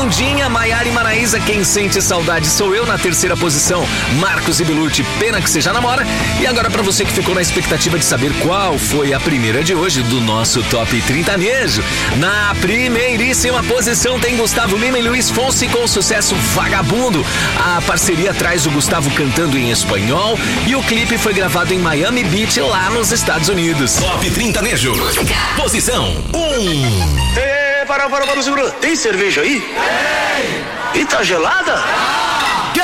Fazendinha, Maiara e Maraísa, Quem Sente Saudade Sou Eu, na terceira posição, Marcos e Belucci, Pena Que Você Já Namora. E agora pra você que ficou na expectativa de saber qual foi a primeira de hoje do nosso Top 30 Nejo, na primeiríssima posição tem Gustavo Lima e Luiz Fonsi com o sucesso Vagabundo. A parceria traz o Gustavo cantando em espanhol e o clipe foi gravado em Miami Beach, lá nos Estados Unidos. Top 30 Nejo. Posição 1. Para, segura. Tem cerveja aí? Tem. E tá gelada?